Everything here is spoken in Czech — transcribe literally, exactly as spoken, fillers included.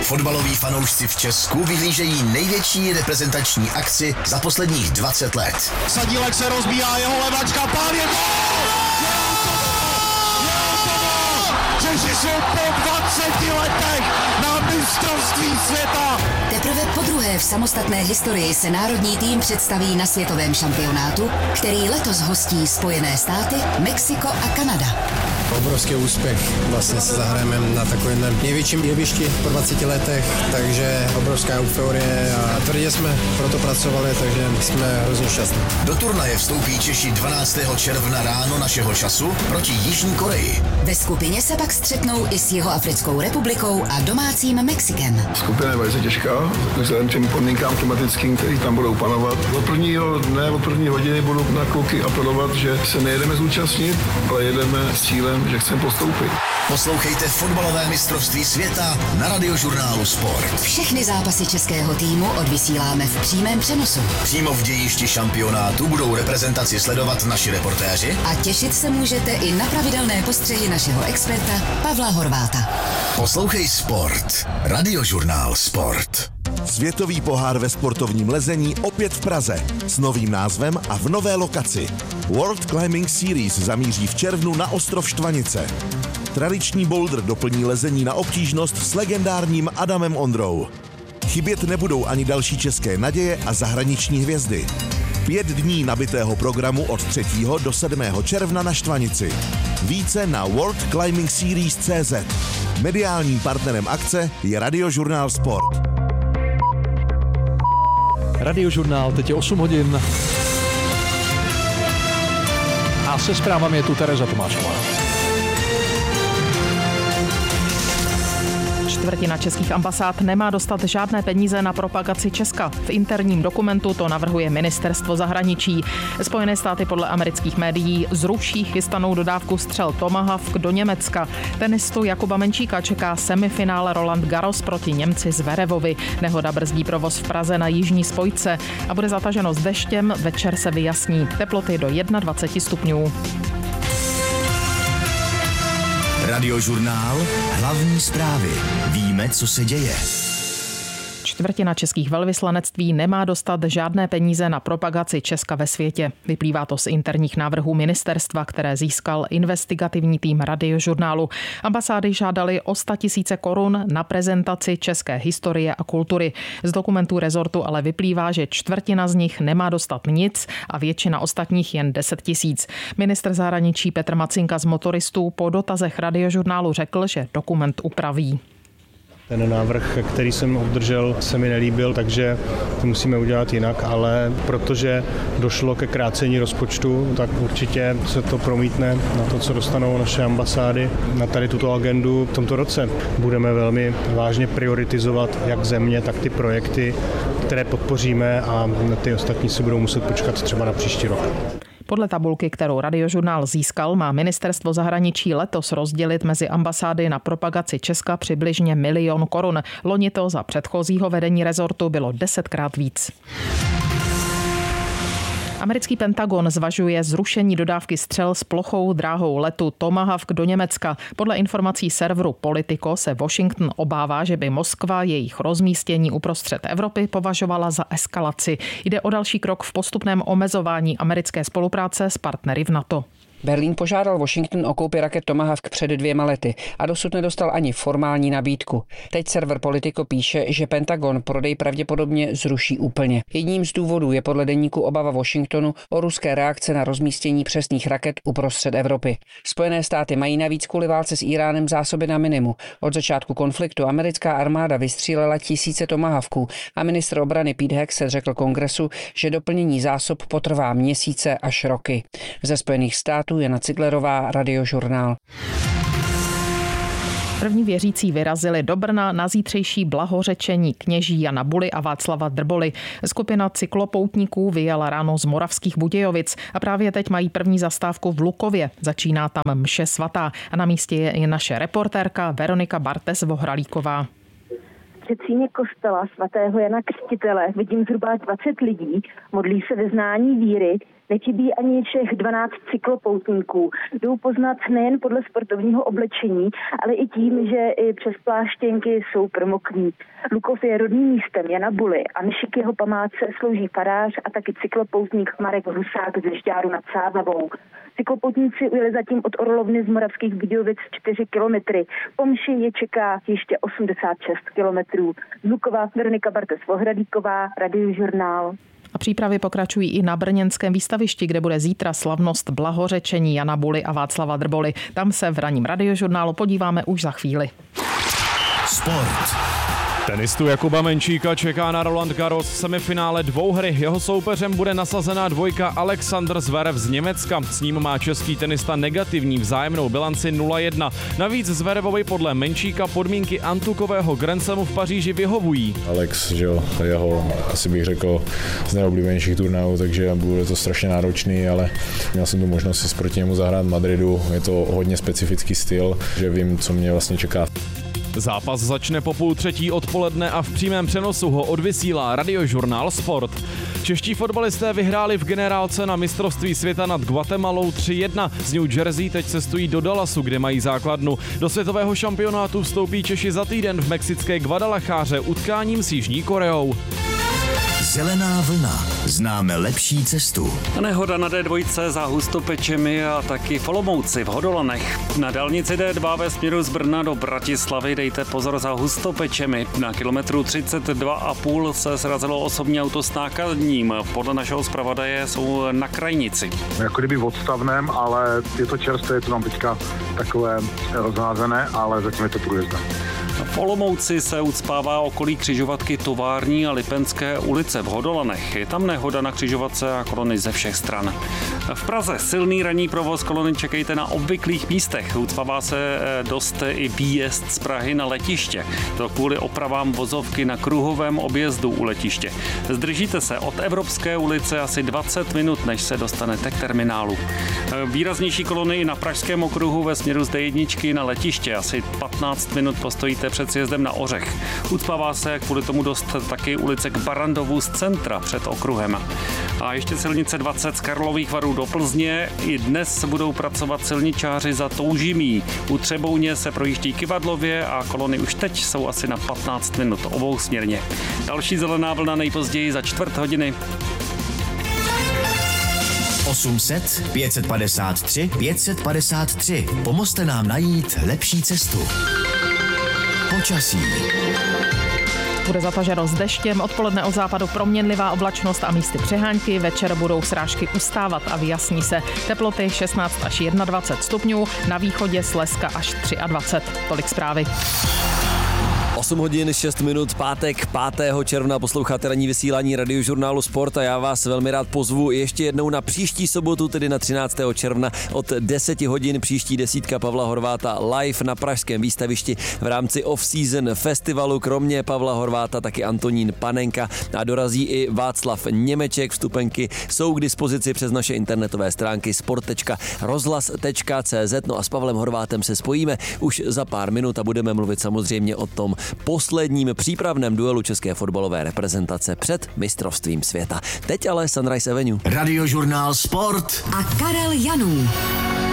Fotbaloví fanoušci v Česku vyhlížejí největší reprezentační akci za posledních dvacet let. Sadílek se rozbíhá, jeho levačka, pán je gól! Češi jsou po dvaceti letech na mistrovství světa! Teprve podruhé v samostatné historii se národní tým představí na světovém šampionátu, který letos hostí Spojené státy, Mexiko a Kanada. Obrovský úspěch. Vlastně se zahrajeme na takovém největším jevišti po dvaceti letech, takže obrovská euforie a tvrdě jsme proto pracovali, takže jsme hrozně šťastní. Do turnaje vstoupí Češi dvanáctého června ráno našeho času proti Jižní Koreji. Ve skupině se pak střetnou i s Jihoafrickou republikou a domácím Mexikem. Skupina je velice těžká, vzhledem těm podmínkám klimatickým, které tam budou panovat. Od prvního dne, od první hodiny budu na kluky apelovat, že se nejedeme zúčastnit, ale jedeme s cílem, že chceme postoupit. Poslouchejte fotbalové mistrovství světa na Radiožurnálu Sport. Všechny zápasy českého týmu odvysíláme v přímém přenosu. Přímo v dějišti šampionátu budou reprezentaci sledovat naši reportéři. A těšit se můžete i na pravidelné postřehy našeho experta Pavla Horváta. Poslouchej Sport. Radiožurnál Sport. Světový pohár ve sportovním lezení opět v Praze s novým názvem a v nové lokaci. World Climbing Series zamíří v červnu na ostrov Štvanice. Tradiční boulder doplní lezení na obtížnost s legendárním Adamem Ondrou. Chybět nebudou ani další české naděje a zahraniční hvězdy. Pět dní nabitého programu od třetího do sedmého června na Štvanici. Více na world climbing series tečka cé zet. Mediálním partnerem akce je Radiožurnál Sport. Radiožurnál, teď je osm hodin. A se zprávami je tu Tereza Tomášová. Čtvrtina českých ambasád nemá dostat žádné peníze na propagaci Česka. V interním dokumentu to navrhuje ministerstvo zahraničí. Spojené státy podle amerických médií zruší chystanou dodávku střel Tomahawk do Německa. Tenistu Jakuba Menčíka čeká semifinále Roland Garros proti Němci Zverevovi. Nehoda brzdí provoz v Praze na jižní spojce a bude zataženo s deštěm, večer se vyjasní. Teploty do dvacet jedna stupňů. Radiožurnál, hlavní zprávy. Víme, co se děje. Čtvrtina českých velvyslanectví nemá dostat žádné peníze na propagaci Česka ve světě. Vyplývá to z interních návrhů ministerstva, které získal investigativní tým Radiožurnálu. Ambasády žádaly o sto tisíce korun na prezentaci české historie a kultury. Z dokumentů rezortu ale vyplývá, že čtvrtina z nich nemá dostat nic a většina ostatních jen deset tisíc. Ministr zahraničí Petr Macinka z Motoristů po dotazech Radiožurnálu řekl, že dokument upraví. Ten návrh, který jsem obdržel, se mi nelíbil, takže to musíme udělat jinak, ale protože došlo ke krácení rozpočtu, tak určitě se to promítne na to, co dostanou naše ambasády na tady tuto agendu v tomto roce. Budeme velmi vážně prioritizovat jak země, tak ty projekty, které podpoříme a ty ostatní si budou muset počkat třeba na příští rok. Podle tabulky, kterou Radiožurnál získal, má ministerstvo zahraničí letos rozdělit mezi ambasády na propagaci Česka přibližně milion korun. Loni to za předchozího vedení rezortu bylo desetkrát víc. Americký Pentagon zvažuje zrušení dodávky střel s plochou dráhou letu Tomahawk do Německa. Podle informací serveru Politico se Washington obává, že by Moskva jejich rozmístění uprostřed Evropy považovala za eskalaci. Jde o další krok v postupném omezování americké spolupráce s partnery v NATO. Berlín požádal Washington o koupi raket Tomahawk před dvěma lety a dosud nedostal ani formální nabídku. Teď server Politico píše, že Pentagon prodej pravděpodobně zruší úplně. Jedním z důvodů je podle deníku obava Washingtonu o ruské reakce na rozmístění přesných raket uprostřed Evropy. Spojené státy mají navíc kvůli válce s Íránem zásoby na minimum. Od začátku konfliktu americká armáda vystřílela tisíce Tomahawků a ministr obrany Pete Hegseth řekl Kongresu, že doplnění zásob potrvá měsíce až roky. Ze Spojených států Jana Ciglerová, Radiožurnál. První věřící vyrazili do Brna na zítřejší blahořečení kněží Jana Buly a Václava Drboly. Skupina cyklopoutníků vyjela ráno z Moravských Budějovic a právě teď mají první zastávku v Lukově. Začíná tam mše svatá a na místě je i naše reportérka Veronika Bartes-Vohralíková. V předsíni kostela svatého Jana Křtitele vidím zhruba dvacet lidí, modlí se vyznání víry, nechybí ani všech dvanáct cyklopoutníků. Jdou poznat nejen podle sportovního oblečení, ale i tím, že i přes pláštěnky jsou promoklí. Lukov je rodným místem Jana Buly a než k jeho památce slouží farář a taky cyklopoutník Marek Husák ze Žďáru nad Sázavou. Cyklopoutníci ujeli zatím od Orlovny z Moravských Budějovic čtyři kilometry. Po mši je čeká ještě osmdesát šest kilometrů. Z Lukova Veronika Bartes-Vohradíková, Radiožurnál. A přípravy pokračují i na brněnském výstavišti, kde bude zítra slavnost blahořečení Jana Buly a Václava Drboly. Tam se v ranním Radiožurnálu podíváme už za chvíli. Sport. Tenistu Jakuba Menčíka čeká na Roland Garros v semifinále dvouhry. Jeho soupeřem bude nasazená dvojka Alexander Zverev z Německa. S ním má český tenista negativní vzájemnou bilanci nula jedna. Navíc Zverevovi podle Menčíka podmínky antukového Grand Slamu v Paříži vyhovují. Alex, že jo, jeho, asi bych řekl, z nejoblíbenějších turnajů, takže bude to strašně náročný, ale měl jsem tu možnost si proti němu zahrát v Madridu. Je to hodně specifický styl, že vím, co mě vlastně čeká. Zápas začne po půl třetí odpoledne a v přímém přenosu ho odvysílá Radiožurnál Sport. Čeští fotbalisté vyhráli v generálce na mistrovství světa nad Guatemalou tři jedna. Z New Jersey teď cestují do Dallasu, kde mají základnu. Do světového šampionátu vstoupí Češi za týden v mexické Guadalajáře utkáním s Jižní Koreou. Zelená vlna. Známe lepší cestu. Nehoda na D dva za Hustopečemi a taky v Olomouci v Hodolanech. Na dálnici D dva ve směru z Brna do Bratislavy dejte pozor za Hustopečemi. Na kilometru třicet dva a půl se srazilo osobní auto s nákladním. Podle našeho zpravodaje jsou na krajnici. Jako kdyby v odstavném, ale je to čerstvé, je to tam teďka takové rozházené, ale zatím je to průjezdné. V Olomouci se ucpává okolí křižovatky Tovární a Lipenské ulice v Hodolanech. Je tam nehoda na křižovatce a kolony ze všech stran. V Praze silný ranní provoz, kolony čekejte na obvyklých místech. Ucpává se dost i výjezd z Prahy na letiště. To kvůli opravám vozovky na kruhovém objezdu u letiště. Zdržíte se od Evropské ulice asi dvacet minut, než se dostanete k terminálu. Výraznější kolony i na Pražském okruhu ve směru z D jedna na letiště. Asi patnáct minut postojíte před sjezdem na Ořech. Ucpává se kvůli tomu dost taky ulice k Barandovu z centra před okruhem. A ještě silnice dvacet z Karlových Varů do Plzně. I dnes budou pracovat silničáři za Toužimí. U Třebouně se projíždí Kyvadlově a kolony už teď jsou asi na patnáct minut obousměrně. Další zelená vlna nejpozději za čtvrt hodiny. osm set, pět set padesát tři, pět set padesát tři. Pomozte nám najít lepší cestu. Počasí. Bude zataženo s deštěm, odpoledne od západu proměnlivá oblačnost a místy přehánky, večer budou srážky ustávat a vyjasní se. Teploty šestnáct až dvacet jedna stupňů, na východě Slezska až dvacet tři. Tolik zprávy. osm hodin šest minut, pátek pátého června posloucháte ranní vysílání Radiožurnálu Sport a já vás velmi rád pozvu ještě jednou na příští sobotu, tedy na třináctého června od deset hodin příští desítka Pavla Horváta live na pražském výstavišti v rámci off-season festivalu. Kromě Pavla Horváta taky Antonín Panenka a dorazí i Václav Němeček. Vstupenky jsou k dispozici přes naše internetové stránky sport tečka rozhlas tečka cé zet. No a s Pavlem Horvátem se spojíme už za pár minut a budeme mluvit samozřejmě o tom posledním přípravném duelu české fotbalové reprezentace před mistrovstvím světa. Teď ale Sunrise Avenue. Radiožurnál Sport a Karel Janů.